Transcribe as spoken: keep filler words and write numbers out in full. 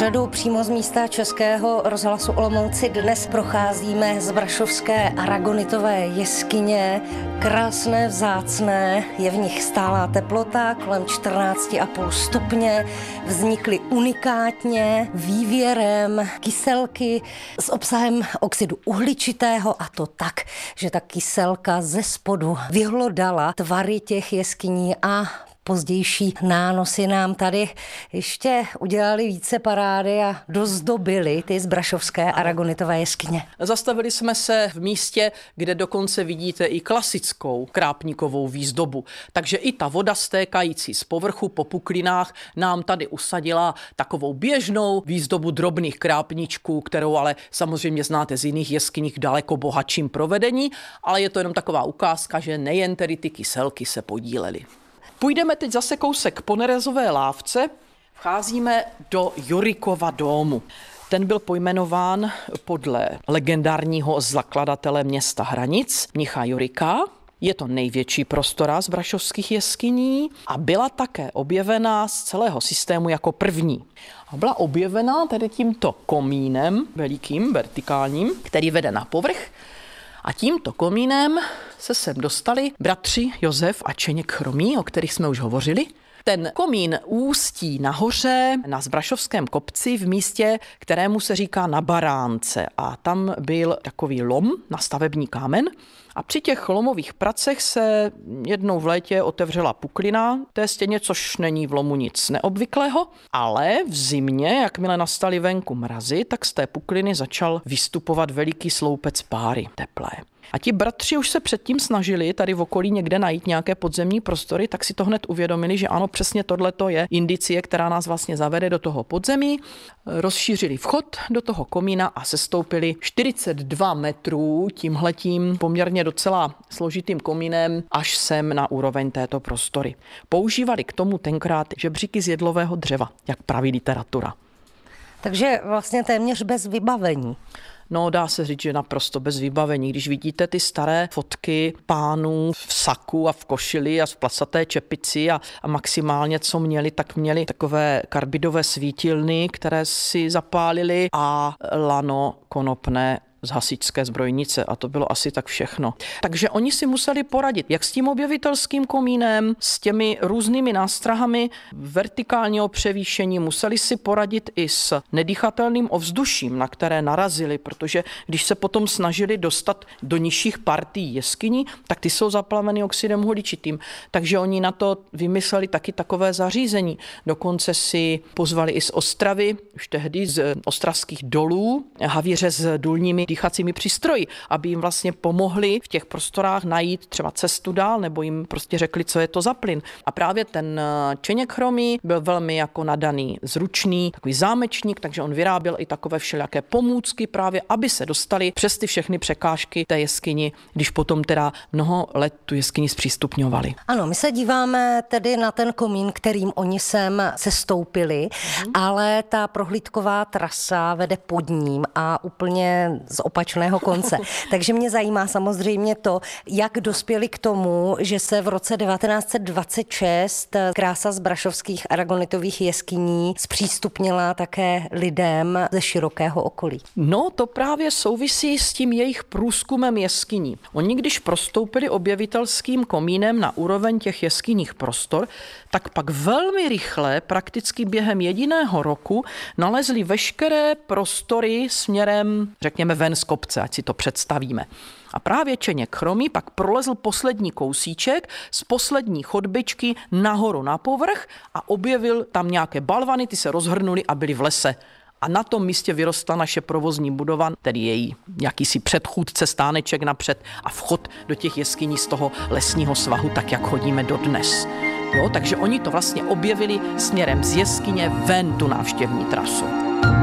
pořadu přímo z místa Českého rozhlasu Olomouci dnes procházíme z Brašovské aragonitové jeskyně. Krásné, vzácné, je v nich stálá teplota kolem čtrnáct a půl stupně. Vznikly unikátně vývěrem kyselky s obsahem oxidu uhličitého, a to tak, že ta kyselka ze spodu vyhlodala tvary těch jeskyní a pozdější nánosy nám tady ještě udělali více parády a dozdobili ty z Brašovské aragonitové jeskyně. Zastavili jsme se v místě, kde dokonce vidíte i klasickou krápníkovou výzdobu. Takže i ta voda stékající z povrchu po puklinách nám tady usadila takovou běžnou výzdobu drobných krápníčků, kterou ale samozřejmě znáte z jiných jeskyních daleko bohatším provedení, ale je to jenom taková ukázka, že nejen tedy ty kyselky se podílely. Půjdeme teď zase kousek po nerezové lávce, vcházíme do Jurikova domu. Ten byl pojmenován podle legendárního zakladatele města Hranic, mnicha Jurika. Je to největší prostora z brašovských jeskyní a byla také objevená z celého systému jako první. A byla objevená tedy tímto komínem, velikým, vertikálním, který vede na povrch. A tímto komínem se sem dostali bratři Josef a Čeněk Chromý, o kterých jsme už hovořili. Ten komín ústí nahoře na Zbrašovském kopci v místě, kterému se říká Na Baránce. A tam byl takový lom na stavební kámen. A při těch lomových pracech se jednou v létě otevřela puklina té stěně, což není v lomu nic neobvyklého, ale v zimě, jakmile nastaly venku mrazy, tak z té pukliny začal vystupovat veliký sloupec páry teplé. A ti bratři už se předtím snažili tady v okolí někde najít nějaké podzemní prostory, tak si to hned uvědomili, že ano, přesně tohleto je indicie, která nás vlastně zavede do toho podzemí. Rozšířili vchod do toho komína a sestoupili čtyřicet dva metrů tímhletím poměrně docela složitým komínem až sem na úroveň této prostory. Používali k tomu tenkrát žebříky z jedlového dřeva, jak praví literatura. Takže vlastně téměř bez vybavení. No, dá se říct, že naprosto bez vybavení. Když vidíte ty staré fotky pánů v saku a v košili a v placaté čepici a, a maximálně, co měli, tak měli takové karbidové svítilny, které si zapálili a lano konopné z hasičské zbrojnice a to bylo asi tak všechno. Takže oni si museli poradit, jak s tím objevitelským komínem, s těmi různými nástrahami vertikálního převýšení, museli si poradit i s nedýchatelným ovzduším, na které narazili, protože když se potom snažili dostat do nižších partií jeskyní, tak ty jsou zaplaveny oxidem uhličitým. Takže oni na to vymysleli taky takové zařízení. Dokonce si pozvali i z Ostravy, už tehdy z ostravských dolů, havíře s důlními dýchacími přístroji, aby jim vlastně pomohli v těch prostorách najít třeba cestu dál, nebo jim prostě řekli, co je to za plyn. A právě ten Čeněk Chromý byl velmi jako nadaný, zručný, takový zámečník, takže on vyráběl i takové všelijaké pomůcky právě, aby se dostali přes ty všechny překážky té jeskyni, když potom teda mnoho let tu jeskyni zpřístupňovali. Ano, my se díváme tedy na ten komín, kterým oni sem sestoupili, mm. ale ta prohlídková trasa vede pod ním a úplně z opačného konce. Takže mě zajímá samozřejmě to, jak dospěli k tomu, že se v roce devatenáct set dvacet šest krása z brašovských aragonitových jeskyní zpřístupnila také lidem ze širokého okolí. No, to právě souvisí s tím jejich průzkumem jeskyní. Oni, když prostoupili objevitelským komínem na úroveň těch jeskyních prostor, tak pak velmi rychle, prakticky během jediného roku, nalezli veškeré prostory směrem, řekněme, ven z kopce, ať si to představíme. A právě Čeněk Chromý pak prolezl poslední kousíček z poslední chodbičky nahoru na povrch a objevil tam nějaké balvany, ty se rozhrnuly a byly v lese. A na tom místě vyrostla naše provozní budova, tedy její jakýsi předchůdce, stáneček napřed a vchod do těch jeskyní z toho lesního svahu, tak jak chodíme dodnes. Jo, takže oni to vlastně objevili směrem z jeskyně ven tu návštěvní trasu.